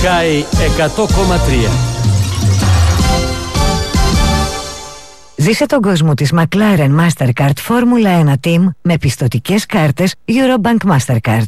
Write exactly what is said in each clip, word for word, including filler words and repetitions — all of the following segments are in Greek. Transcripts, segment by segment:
Sky εκατό κόμμα τρία. Ζήσε τον κόσμο της McLaren Mastercard Φόρμουλα ένα Team με πιστωτικές κάρτες Eurobank Mastercard.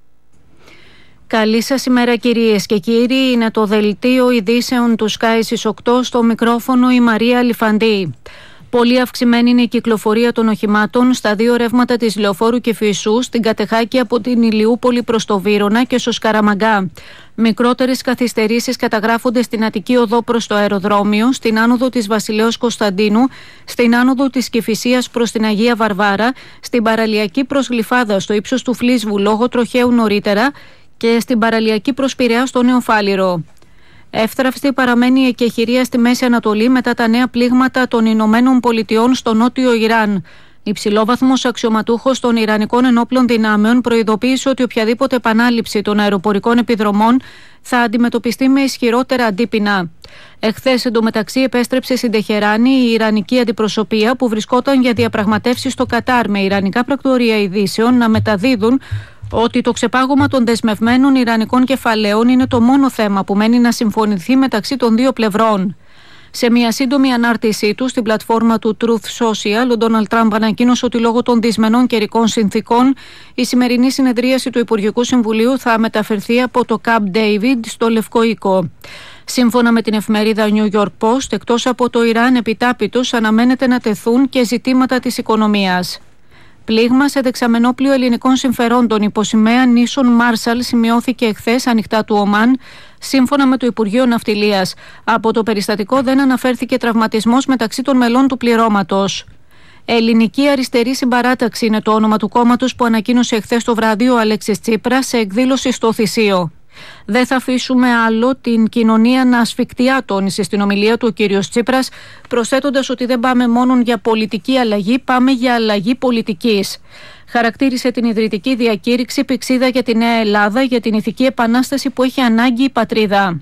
Καλή σας ημέρα κυρίες και κύριοι, είναι το δελτίο ειδήσεων του Sky στις οκτώ, στο μικρόφωνο η Μαρία Λιφαντή. Πολύ αυξημένη είναι η κυκλοφορία των οχημάτων στα δύο ρεύματα της Λεωφόρου και Φυσού, στην Κατεχάκη από την Ηλιούπολη προς το Βύρωνα και στο Σκαραμαγκά. Μικρότερες καθυστερήσεις καταγράφονται στην Αττική Οδό προς το αεροδρόμιο, στην άνοδο της Βασιλέως Κωνσταντίνου, στην άνοδο της Κηφισίας προς την Αγία Βαρβάρα, στην παραλιακή προς Γλυφάδα στο ύψος του Φλίσβου λόγω τροχαίου νωρίτερα και στην παραλιακή προς Πειραιά στο Νεοφάλιρο. Εύθραυστη παραμένει η εκεχηρία στη Μέση Ανατολή μετά τα νέα πλήγματα των Ηνωμένων Πολιτειών στο νότιο Ιράν. Υψηλόβαθμος αξιωματούχος των Ιρανικών Ενόπλων Δυνάμεων προειδοποίησε ότι οποιαδήποτε επανάληψη των αεροπορικών επιδρομών θα αντιμετωπιστεί με ισχυρότερα αντίπεινα. Εχθές εντωμεταξύ επέστρεψε στην Τεχεράνη η Ιρανική αντιπροσωπεία που βρισκόταν για διαπραγματεύσεις στο Κατάρ με Ιρανικά πρακτορεία ειδήσεων να μεταδίδουν ότι το ξεπάγωμα των δεσμευμένων Ιρανικών κεφαλαίων είναι το μόνο θέμα που μένει να συμφωνηθεί μεταξύ των δύο πλευρών. Σε μια σύντομη ανάρτησή του στην πλατφόρμα του Truth Social, ο Ντόναλντ Τραμπ ανακοίνωσε ότι λόγω των δυσμενών καιρικών συνθήκων η σημερινή συνεδρίαση του Υπουργικού Συμβουλίου θα μεταφερθεί από το Camp David στο Λευκό Οίκο. Σύμφωνα με την εφημερίδα New York Post, εκτός από το Ιράν, επιτάπητος αναμένεται να τεθούν και ζητήματα της οικονομίας. Πλήγμα σε δεξαμενόπλιο ελληνικών συμφερόντων υπό σημαία νήσων Μάρσαλ σημειώθηκε εχθές ανοιχτά του Ομάν, σύμφωνα με το Υπουργείο Ναυτιλίας. Από το περιστατικό δεν αναφέρθηκε τραυματισμός μεταξύ των μελών του πληρώματος. Ελληνική Αριστερή Συμπαράταξη είναι το όνομα του κόμματος που ανακοίνωσε εχθές το βράδυ ο Αλέξης Τσίπρας σε εκδήλωση στο Θησίο. Δεν θα αφήσουμε άλλο την κοινωνία να ασφικτιά, τόνισε στην ομιλία του ο κύριος Τσίπρας, προσθέτοντας ότι δεν πάμε μόνο για πολιτική αλλαγή, πάμε για αλλαγή πολιτικής. Χαρακτήρισε την ιδρυτική διακήρυξη πηξίδα για τη Νέα Ελλάδα, για την ηθική επανάσταση που έχει ανάγκη η πατρίδα.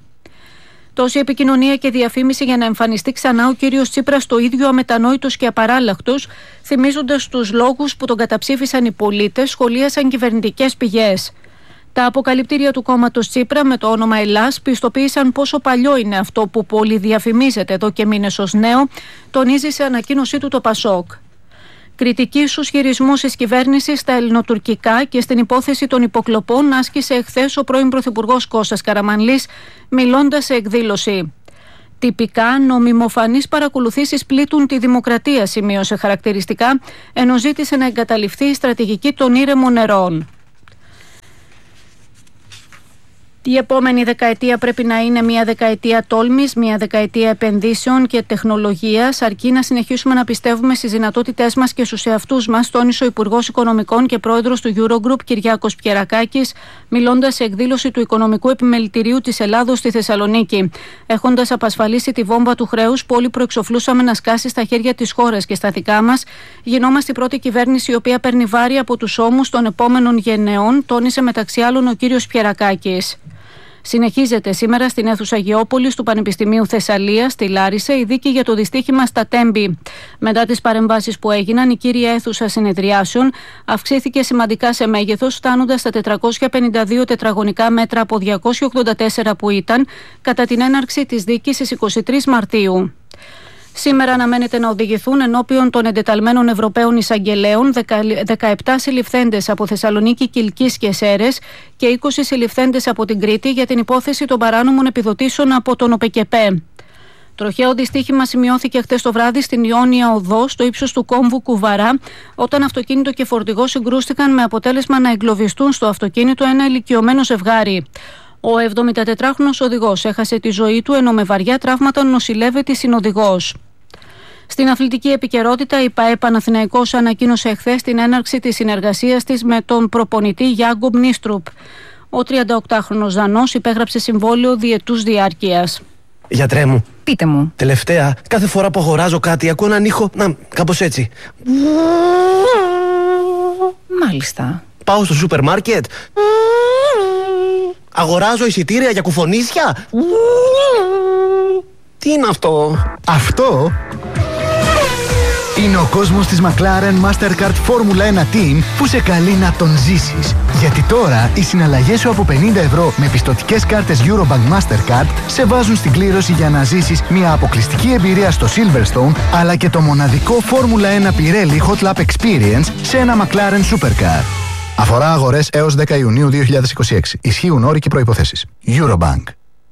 Τόση επικοινωνία και διαφήμιση για να εμφανιστεί ξανά ο κύριος Τσίπρας το ίδιο αμετανόητος και απαράλλαχτος, θυμίζοντας τους λόγους που τον καταψήφισαν οι πολίτες, σχολίασαν κυβερνητικές πηγές. Τα αποκαλυπτήρια του κόμματος Τσίπρα με το όνομα Ελλάς πιστοποίησαν πόσο παλιό είναι αυτό που πολυδιαφημίζεται εδώ και μήνες ως νέο, τονίζει σε ανακοίνωσή του το Πασόκ. Κριτική στους χειρισμούς της κυβέρνησης στα ελληνοτουρκικά και στην υπόθεση των υποκλοπών άσκησε εχθές ο πρώην Πρωθυπουργός Κώστας Καραμανλής, μιλώντας σε εκδήλωση. Τυπικά, νομιμοφανείς παρακολουθήσεις πλήττουν τη δημοκρατία, σημείωσε χαρακτηριστικά, ενώ ζήτησε να εγκαταλειφθεί η στρατηγική των ήρεμων νερών. Η επόμενη δεκαετία πρέπει να είναι μια δεκαετία τόλμης, μια δεκαετία επενδύσεων και τεχνολογίας, αρκεί να συνεχίσουμε να πιστεύουμε στις δυνατότητές μας και στους εαυτούς μας, τόνισε ο Υπουργός Οικονομικών και Πρόεδρος του Eurogroup Κυριάκος Πιερακάκης, μιλώντας σε εκδήλωση του Οικονομικού Επιμελητηρίου της Ελλάδος στη Θεσσαλονίκη. Έχοντας απασφαλίσει τη βόμβα του χρέους που όλοι προεξοφλούσαμε να σκάσει στα χέρια της χώρας και στα δικά μας, γινόμαστε η πρώτη κυβέρνηση η οποία παίρνει βάρη από τους ώμους των επόμενων γενεών, τόνισε μεταξύ άλλων ο κύριος Πιερακάκης. Συνεχίζεται σήμερα στην αίθουσα Γεώπολης του Πανεπιστημίου Θεσσαλίας, στη Λάρισα, η δίκη για το δυστύχημα στα Τέμπη. Μετά τις παρεμβάσεις που έγιναν, η κύρια αίθουσα συνεδριάσεων αυξήθηκε σημαντικά σε μέγεθος, φτάνοντας στα τετρακόσια πενήντα δύο τετραγωνικά μέτρα από διακόσια ογδόντα τέσσερα που ήταν κατά την έναρξη της δίκης στις είκοσι τρεις Μαρτίου. Σήμερα αναμένεται να οδηγηθούν ενώπιον των εντεταλμένων Ευρωπαίων εισαγγελέων δεκαεπτά συλληφθέντες από Θεσσαλονίκη, Κιλκής και Σέρρες και είκοσι συλληφθέντες από την Κρήτη για την υπόθεση των παράνομων επιδοτήσεων από τον ΟΠΕΚΕΠΕ. Τροχαίο δυστύχημα σημειώθηκε χτες το βράδυ στην Ιόνια Οδό, στο ύψος του κόμβου Κουβαρά, όταν αυτοκίνητο και φορτηγό συγκρούστηκαν με αποτέλεσμα να εγκλωβιστούν στο αυτοκίνητο ένα ηλικιωμένο ζευγάρι. Ο εβδομηντατετράχρονος οδηγός έχασε τη ζωή του, ενώ με βαριά τραύματα νοσηλεύεται η συνοδηγός. Στην αθλητική επικαιρότητα, η ΠΑΕ Παναθηναϊκός ανακοίνωσε εχθές την έναρξη της συνεργασίας της με τον προπονητή Γιάγκο Μπνίστρουπ. Ο τριανταοκτάχρονος Δανός υπέγραψε συμβόλαιο διετούς διάρκειας. Γιατρέ μου, πείτε μου. Τελευταία, κάθε φορά που αγοράζω κάτι, ακούω έναν ήχο, να, κάπως έτσι. Μάλιστα. Πάω στο σούπερ μάρκετ. Αγοράζω εισιτήρια για κουφονίσια. Τι είναι αυτό? Αυτό Είναι ο κόσμος της McLaren Mastercard Formula ένα Team που σε καλεί να τον ζήσεις. Γιατί τώρα οι συναλλαγές σου από πενήντα ευρώ με πιστωτικές κάρτες Eurobank Mastercard σε βάζουν στην κλήρωση για να ζήσεις μια αποκλειστική εμπειρία στο Silverstone, αλλά και το μοναδικό Formula ένα Pirelli Hot Lap Experience σε ένα McLaren Supercar. Αφορά αγορές έως δέκα Ιουνίου δύο χιλιάδες είκοσι έξι. Ισχύουν όροι και προϋποθέσεις. Eurobank.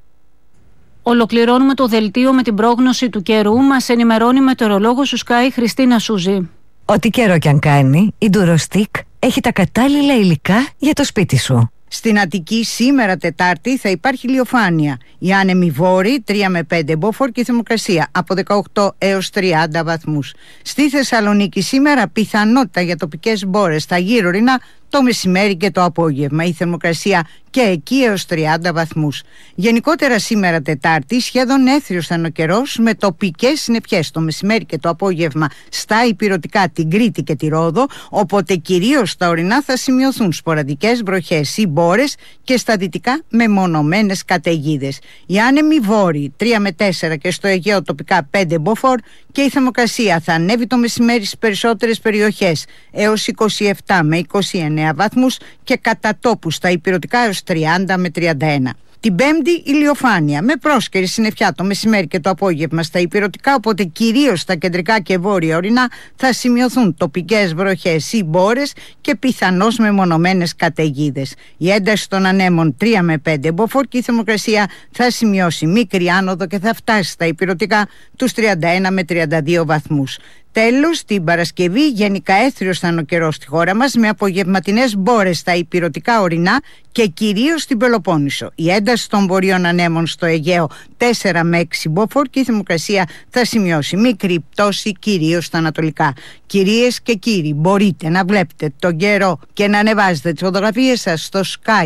Ολοκληρώνουμε το δελτίο με την πρόγνωση του καιρού. Μας ενημερώνει η μετεωρολόγος του Sky Χριστίνα Σούζη. Ό,τι καιρό κι αν κάνει, η Durostick έχει τα κατάλληλα υλικά για το σπίτι σου. Στην Αττική σήμερα Τετάρτη θα υπάρχει ηλιοφάνεια. Οι άνεμοι βόρειοι τρία με πέντε μποφόρ και η θερμοκρασία από δεκαοκτώ έως τριάντα βαθμούς. Στη Θεσσαλονίκη σήμερα πιθανότητα για τοπικές μπόρες στα γύρω-ρινά το μεσημέρι και το απόγευμα. Η θερμοκρασία και εκεί έως τριάντα βαθμούς. Γενικότερα σήμερα Τετάρτη σχεδόν έθριος θα είναι ο καιρός με τοπικές συννεφιές το μεσημέρι και το απόγευμα στα ηπειρωτικά, την Κρήτη και τη Ρόδο, οπότε κυρίως στα ορεινά θα σημειωθούν σποραδικές βροχές ή μπόρες και στα δυτικά μεμονωμένες καταιγίδες. Οι άνεμοι βόρειοι τρία με τέσσερα και στο Αιγαίο τοπικά πέντε μποφόρ και η θερμοκρασία θα ανέβει το μεσημέρι στις περισσότερες περιοχές έως είκοσι επτά με είκοσι εννέα βαθμούς και κατά τόπου στα ηπειρωτικά έως τριάντα με τριάντα ένα. Την Πέμπτη ηλιοφάνεια με πρόσκαιρη συννεφιά το μεσημέρι και το απόγευμα στα ηπειρωτικά, οπότε κυρίως στα κεντρικά και βόρεια ορεινά θα σημειωθούν τοπικές βροχές ή μπόρες και πιθανώς μεμονωμένες καταιγίδες. Η ένταση των ανέμων τρία με πέντε μποφόρ και η θερμοκρασία θα σημειώσει μικρή άνοδο και θα φτάσει στα ηπειρωτικά τους τριάντα ένα με τριάντα δύο βαθμούς. Τέλος, την Παρασκευή γενικά έθριος θα είναι ο καιρός στη χώρα μας με απογευματινές μπόρες στα ηπειρωτικά ορεινά και κυρίως στην Πελοπόννησο. Η ένταση των βορείων ανέμων στο Αιγαίο τέσσερα με έξι μποφόρ και η θερμοκρασία θα σημειώσει μικρή πτώση κυρίως στα ανατολικά. Κυρίες και κύριοι, μπορείτε να βλέπετε τον καιρό και να ανεβάζετε τις φωτογραφίες σας στο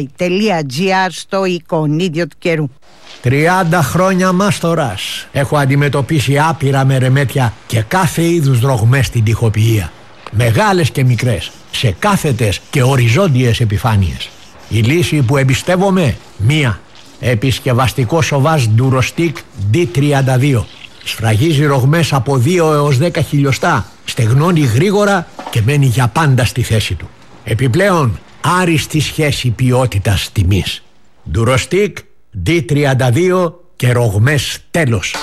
sky.gr στο εικονίδιο του καιρού. τριάντα χρόνια μάστορας. Έχω αντιμετωπίσει άπειρα μερεμέτια και κάθε είδους ρογμές στην τοιχοποιία. Μεγάλες και μικρές, σε κάθετες και οριζόντιες επιφάνειες. Η λύση που εμπιστεύομαι, μία. Επισκευαστικό σοβάζ Durostick ντι τριάντα δύο. Σφραγίζει ρογμές από δύο έως δέκα χιλιοστά, στεγνώνει γρήγορα και μένει για πάντα στη θέση του. Επιπλέον, άριστη σχέση ποιότητας τιμής. Durostick ντι τριάντα δύο και ρογμές τέλος.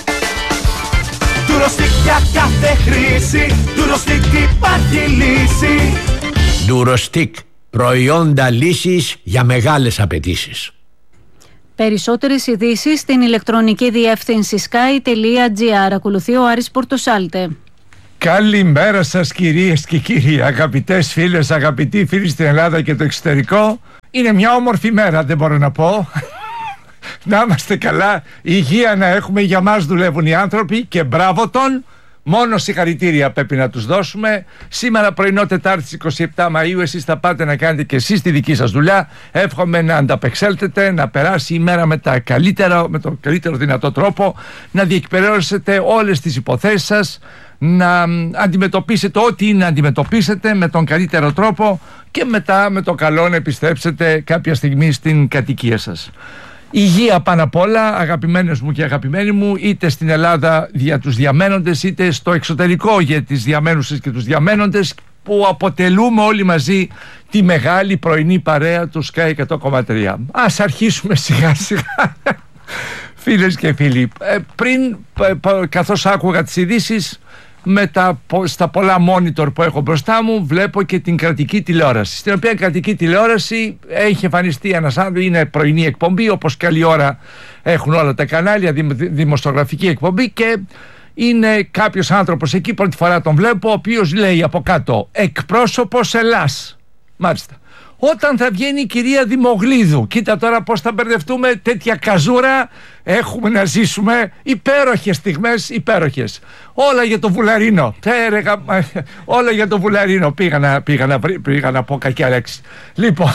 Durostick για κάθε χρήση, Durostick υπάρχει λύση. Durostick, προϊόντα λύσης για μεγάλες απαιτήσεις. Περισσότερες ειδήσεις στην ηλεκτρονική διεύθυνση sky.gr. Ακολουθεί ο Άρης Πορτοσάλτε. Καλημέρα σας κυρίες και κύριοι, αγαπητές φίλες, αγαπητοί φίλοι στην Ελλάδα και το εξωτερικό. Είναι μια όμορφη μέρα, δεν μπορώ να πω. Να είμαστε καλά, υγεία να έχουμε, για μας δουλεύουν οι άνθρωποι και μπράβο τον. Μόνο συγχαρητήρια πρέπει να τους δώσουμε. Σήμερα πρωινό Τετάρτη είκοσι επτά Μαΐου, εσείς θα πάτε να κάνετε και εσείς τη δική σας δουλειά. Εύχομαι να ανταπεξέλθετε, να περάσει η μέρα με, τα καλύτερα, με τον καλύτερο δυνατό τρόπο, να διεκπαιρεώσετε όλες τις υποθέσεις σας, να αντιμετωπίσετε ό,τι είναι να αντιμετωπίσετε με τον καλύτερο τρόπο και μετά με το καλό να επιστρέψετε κάποια στιγμή στην κατοικία σας. Υγεία πάνω απ' όλα, αγαπημένες μου και αγαπημένοι μου, είτε στην Ελλάδα για τους διαμένοντες, είτε στο εξωτερικό για τις διαμένουσες και τους διαμένοντες, που αποτελούμε όλοι μαζί τη μεγάλη πρωινή παρέα του Sky εκατό κόμμα τρία. Ας αρχίσουμε σιγά σιγά. Φίλες και φίλοι, ε, πριν, καθώς άκουγα τις ειδήσεις, με τα, στα πολλά monitor που έχω μπροστά μου, βλέπω και την κρατική τηλεόραση, στην οποία κρατική τηλεόραση έχει εμφανιστεί ένας άνθρωπος, είναι πρωινή εκπομπή, όπως καλή ώρα έχουν όλα τα κανάλια, δημοσιογραφική εκπομπή, και είναι κάποιος άνθρωπος εκεί, πρώτη φορά τον βλέπω, ο οποίος λέει από κάτω εκπρόσωπος Ελλάς. Μάλιστα. Όταν θα βγαίνει η κυρία Δημογλίδου, κοίτα τώρα πώς θα μπερδευτούμε, τέτοια καζούρα έχουμε να ζήσουμε, υπέροχες στιγμές, υπέροχες. Όλα για το Βουλαρίνο, Τέρεγα, όλα για το Βουλαρίνο, πήγα να, πήγα να, πήγα να πω κακιά λέξη. Λοιπόν,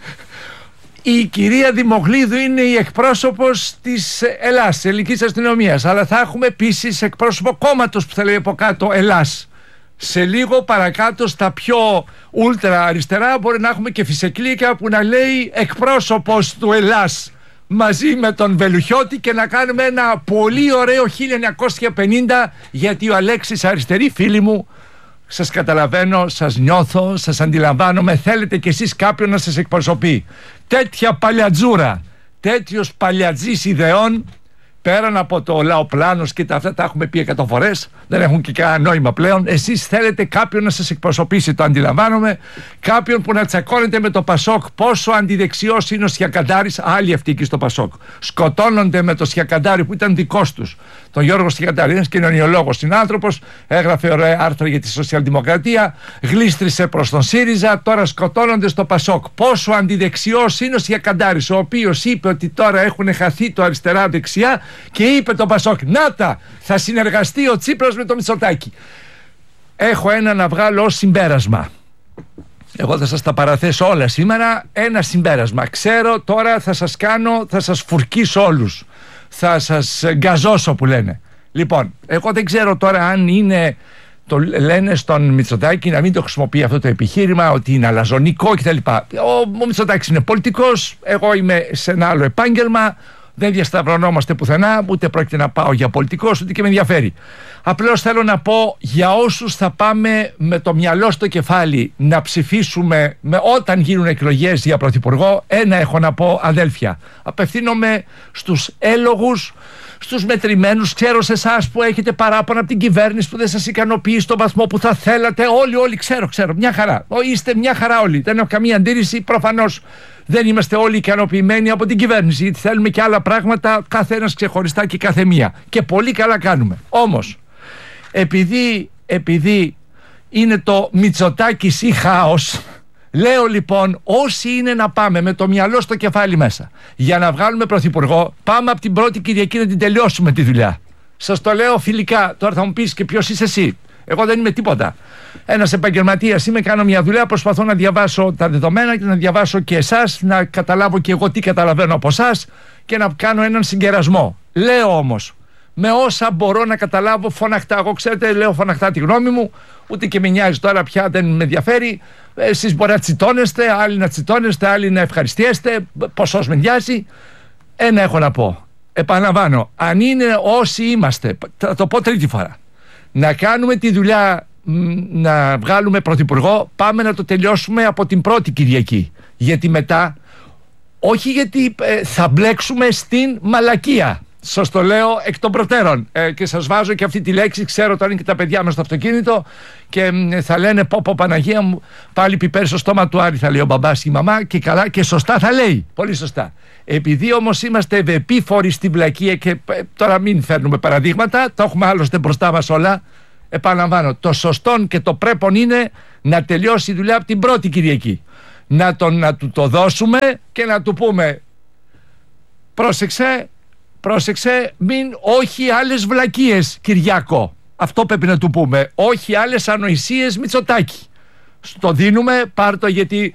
η κυρία Δημογλίδου είναι η εκπρόσωπος της Ελλάς, της ελληνικής αστυνομίας, αλλά θα έχουμε επίσης εκπρόσωπο κόμματος που θα λέει από κάτω Ελλάς. Σε λίγο παρακάτω στα πιο ούλτρα αριστερά μπορεί να έχουμε και φυσεκλίκα που να λέει εκπρόσωπος του Ελλάς. μαζί με τον Βελουχιώτη και να κάνουμε ένα πολύ ωραίο χίλια εννιακόσια πενήντα, γιατί ο Αλέξης, αριστεροί φίλοι μου, σας καταλαβαίνω, σας νιώθω, σας αντιλαμβάνομαι, θέλετε κι εσείς κάποιον να σας εκπροσωπεί. Τέτοια παλιατζούρα, τέτοιος παλιατζής ιδεών, πέραν από το λαοπλάνος και τα αυτά τα έχουμε πει εκατό φορές, δεν έχουν και κανένα νόημα πλέον. Εσείς θέλετε κάποιον να σας εκπροσωπήσει, το αντιλαμβάνομαι. Κάποιον που να τσακώνεται με το Πασόκ. Πόσο αντιδεξιός είναι ο Σιακαντάρης, άλλοι αυτοί εκεί στο Πασόκ. Σκοτώνονται με το Σιακαντάρη που ήταν δικός τους. Τον Γιώργο Σιακαντάρη, ένας κοινωνιολόγος συνάνθρωπος, έγραφε ωραία άρθρα για τη σοσιαλδημοκρατία, γλίστρισε προς τον ΣΥΡΙΖΑ, τώρα σκοτώνονται στο Πασόκ. Πόσο αντιδεξιός είναι ο Σιακαντάρης, ο οποίος είπε ότι τώρα έχουν χαθεί το αριστερά-δεξιά. Και είπε το Πασόκ, νάτα, θα συνεργαστεί ο Τσίπρας με το Μητσοτάκη. Έχω ένα να βγάλω ως συμπέρασμα. Εγώ θα σας τα παραθέσω όλα σήμερα. Ένα συμπέρασμα. Ξέρω τώρα θα σας κάνω, θα σας φουρκίσω όλους. Θα σας γκαζώσω που λένε. Λοιπόν, εγώ δεν ξέρω τώρα αν είναι, το λένε στον Μητσοτάκη να μην το χρησιμοποιεί αυτό το επιχείρημα, ότι είναι αλαζονικό κτλ. Ο, ο Μητσοτάκης είναι πολιτικός, εγώ είμαι σε ένα άλλο επάγγελμα. Δεν διασταυρωνόμαστε πουθενά, ούτε πρόκειται να πάω για πολιτικός, ούτε και με ενδιαφέρει. Απλώς θέλω να πω για όσους θα πάμε με το μυαλό στο κεφάλι να ψηφίσουμε με, όταν γίνουν εκλογές για πρωθυπουργό, ένα έχω να πω, αδέλφια. Απευθύνομαι στους έλογους, στους μετρημένους. Ξέρω σε εσάς που έχετε παράπονα από την κυβέρνηση που δεν σας ικανοποιεί στον βαθμό που θα θέλατε. Όλοι, όλοι, ξέρω, ξέρω. Μια χαρά. Είστε μια χαρά όλοι. Δεν έχω καμία αντίρρηση. Προφανώς δεν είμαστε όλοι ικανοποιημένοι από την κυβέρνηση, γιατί θέλουμε και άλλα πράγματα, κάθε ένας ξεχωριστά και κάθε μία. Και πολύ καλά κάνουμε. Όμως, επειδή, επειδή είναι το Μητσοτάκης ή χάος, λέω λοιπόν, όσοι είναι να πάμε με το μυαλό στο κεφάλι μέσα για να βγάλουμε πρωθυπουργό, πάμε από την πρώτη Κυριακή να την τελειώσουμε τη δουλειά. Σας το λέω φιλικά. Τώρα θα μου πεις και ποιος είσαι εσύ. Εγώ δεν είμαι τίποτα. Ένας επαγγελματίας είμαι, κάνω μια δουλειά, προσπαθώ να διαβάσω τα δεδομένα και να διαβάσω και εσάς, να καταλάβω και εγώ τι καταλαβαίνω από εσάς και να κάνω έναν συγκερασμό. Λέω όμως, με όσα μπορώ να καταλάβω φωναχτά. Εγώ ξέρετε, λέω φωναχτά τη γνώμη μου, ούτε και με νοιάζει τώρα πια, δεν με ενδιαφέρει. Εσείς μπορεί να τσιτώνεστε, άλλοι να τσιτώνεστε, άλλοι να ευχαριστιέστε, ποσός με νοιάζει. Ένα έχω να πω. Επαναλαμβάνω, αν είναι όσοι είμαστε, θα το πω τρίτη φορά, να κάνουμε τη δουλειά, να βγάλουμε πρωθυπουργό, πάμε να το τελειώσουμε από την πρώτη Κυριακή. Γιατί μετά, όχι γιατί ε, θα μπλέξουμε στην μαλακία. Σας το λέω εκ των προτέρων ε, και σας βάζω και αυτή τη λέξη. Ξέρω τώρα είναι και τα παιδιά μας στο αυτοκίνητο και ε, θα λένε πω πω Παναγία μου, πάλι πιπέρι στο στόμα του Άρη, θα λέει ο μπαμπάς και η μαμά, και καλά και σωστά θα λέει, πολύ σωστά. Επειδή όμως είμαστε ευεπίφοροι στην πλακία και ε, τώρα μην φέρνουμε παραδείγματα, το έχουμε άλλωστε μπροστά μας όλα. Επαναλαμβάνω, το σωστόν και το πρέπον είναι να τελειώσει η δουλειά από την πρώτη Κυριακή. Να, τον, να του το δώσουμε και να του πούμε, πρόσεξε, πρόσεξε, μην, όχι άλλες βλακίες Κυριάκο. Αυτό πρέπει να του πούμε. Όχι άλλες ανοησίες Μητσοτάκη. Στο δίνουμε, πάρ' το, γιατί